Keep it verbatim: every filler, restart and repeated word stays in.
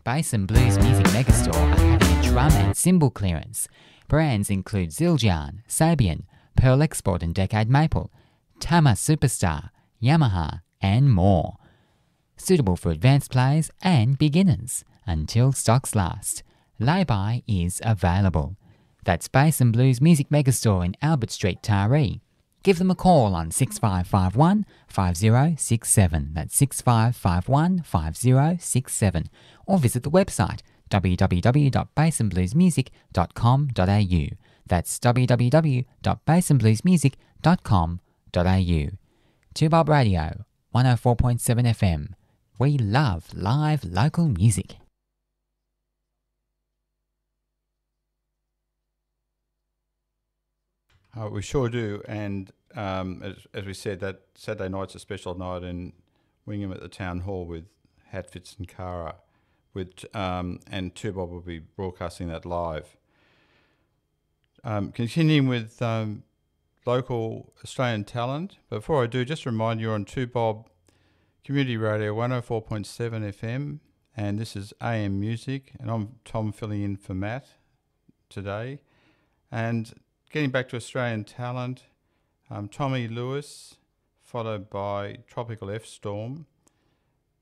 Bass and Blues Music Megastore are having a drum and cymbal clearance. Brands include Zildjian, Sabian, Pearl Export and Decade Maple, Tama Superstar, Yamaha, and more. Suitable for advanced players and beginners until stocks last. Lay-by is available. That's Bass and Blues Music Megastore in Albert Street, Taree. Give them a call on six five five one, five zero six seven. That's six five five one, five zero six seven. Or visit the website w w w dot bass and blues music dot com dot a u. That's w w w dot bass and blues music dot com dot a u. two Bob Radio, one oh four point seven F M. We love live local music. Uh, we sure do, and um, as, as we said, that Saturday night's a special night in Wingham at the Town Hall with Hatfits and Cara, with um, and two Bob will be broadcasting that live. Um, continuing with um, local Australian talent, before I do, just remind you on two Bob Community Radio one oh four point seven F M, and this is A M Music, and I'm Tom filling in for Matt today, and getting back to Australian talent, um, Tommy Lewis, followed by Tropical F Storm,